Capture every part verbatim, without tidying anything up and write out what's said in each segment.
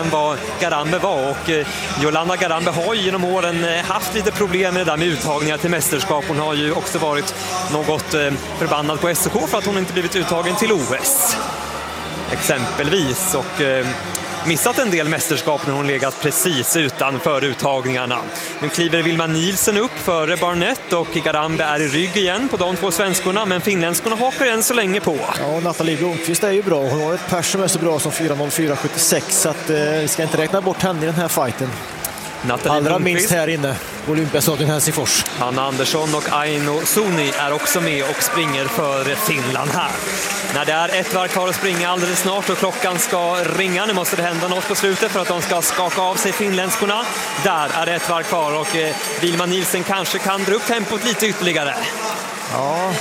än vad Garambe var, och eh, Yolanda Garambe har ju genom åren eh, haft lite problem med det där med uttagningar till mästerskap. Hon har ju också varit något eh, förbannad på S O K för att hon inte blivit uttagen till O S exempelvis, och eh, missat en del mästerskap när hon legat precis utanför uttagningarna. Nu kliver Vilma Nielsen upp före Barnett, och Garambe är i rygg igen på de två svenskorna, men finländskorna hakar än så länge på. Ja, och Nathalie Blomqvist är ju bra. Hon har ett pers som är så bra som fyra noll fyra sjuttiosex, så att, eh, vi ska inte räkna bort henne i den här fighten. Nathalie Allra Blomqvist, minst här inne på Olympiastadion Helsingfors. Hanna Andersson och Aino Suni är också med och springer för Finland här. När det är ett varv kvar att springa alldeles snart och klockan ska ringa, nu måste det hända något på slutet för att de ska skaka av sig finländskorna. Där är det ett varv kvar, och eh, Vilma Nielsen kanske kan dra upp tempot lite ytterligare. Ja,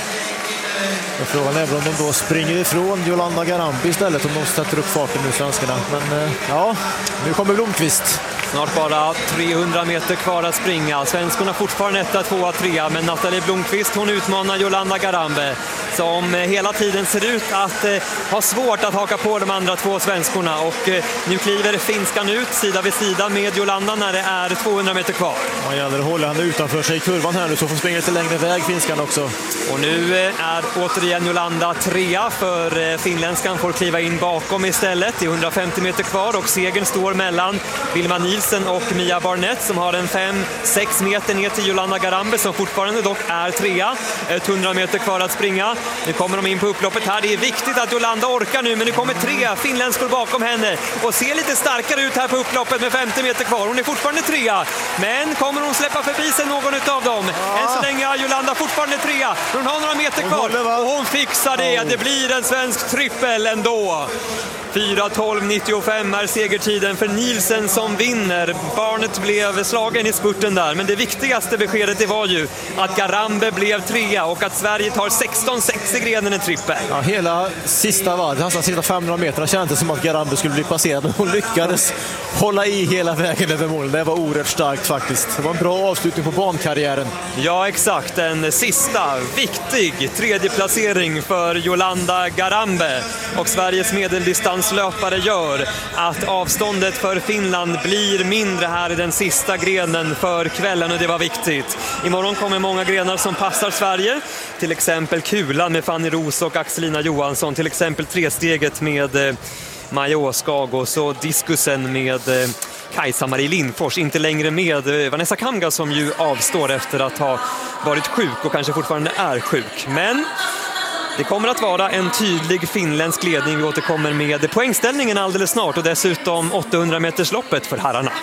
och frågan är om de då springer ifrån Yolanda Garambe istället, om de sätter upp farten nu, svenskarna. Men eh, ja, nu kommer Blomqvist. Snart bara trehundra meter kvar att springa. Svenskarna fortfarande etta, tvåa, trea, men Nathalie Blomqvist, hon utmanar Yolanda Garambe, som hela tiden ser ut att eh, ha svårt att haka på de andra två svenskorna, och eh, nu kliver finskan ut sida vid sida med Yolanda när det är tvåhundra meter kvar. Man gäller att hålla henne utanför sig i kurvan här nu, så får springa lite längre väg finskan också. Och nu eh, är återigen Yolanda trea, för eh, finländskan får kliva in bakom istället. Det är hundrafemtio meter kvar, och segern står mellan Vilma Nielsen och Mia Barnett, som har en fem sex meter ner till Yolanda Garambe, som fortfarande dock är trea. hundra meter kvar att springa. Nu kommer de in på upploppet här. Det är viktigt att Yolanda orkar nu, men nu kommer tre finländskor bakom henne och ser lite starkare ut här på upploppet med femtio meter kvar. Hon är fortfarande trea, men kommer hon släppa förbi sig någon av dem? Ja. Än så länge är Yolanda fortfarande trea. Hon har några meter kvar, och hon fixar det. Det blir en svensk trippel ändå. fyra tolv nittiofem är segertiden för Nielsen som vinner. Barnet blev slagen i spurten där, men det viktigaste beskedet det var ju att Garambe blev trea och att Sverige tar sexton sex i grenen en trippel. Ja, hela sista varvet, alltså sista femhundra meter kändes som att Garambe skulle bli passerad, men hon lyckades hålla i hela vägen över mål. Det var oerhört starkt faktiskt. Det var en bra avslutning på bankarriären. Ja, exakt. En sista viktig tredje placering för Yolanda Garambe, och Sveriges medeldistanslöpare gör att avståndet för Finland blir mindre här i den sista grenen för kvällen, och det var viktigt. Imorgon kommer många grenar som passar Sverige, till exempel kulan med Fanny Ros och Axelina Johansson, till exempel tresteget med eh, Maja Åskag, och så diskusen med eh, Kajsa-Marie Lindfors, inte längre med eh, Vanessa Kamga, som ju avstår efter att ha varit sjuk och kanske fortfarande är sjuk. Men det kommer att vara en tydlig finländsk ledning. Vi återkommer med poängställningen alldeles snart, och dessutom åttahundra meters loppet för herrarna.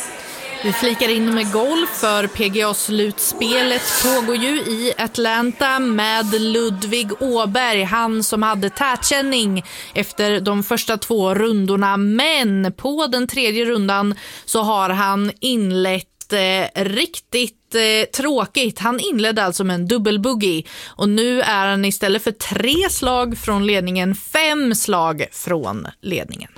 Vi flikar in med golf, för P G A-slutspelet pågår ju i Atlanta med Ludvig Åberg, han som hade tätkänning efter de första två rundorna, men på den tredje rundan så har han inlett eh, riktigt eh, tråkigt. Han inledde alltså med en dubbelbuggy, och nu är han istället för tre slag från ledningen fem slag från ledningen.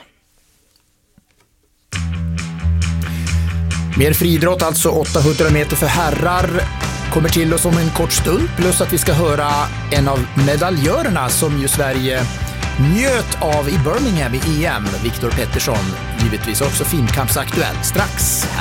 Mer friidrott, alltså åttahundra meter för herrar, kommer till oss om en kort stund. Plus att vi ska höra en av medaljörerna som ju Sverige njöt av i Birmingham i E M, Viktor Pettersson. Givetvis också finkampsaktuell strax här.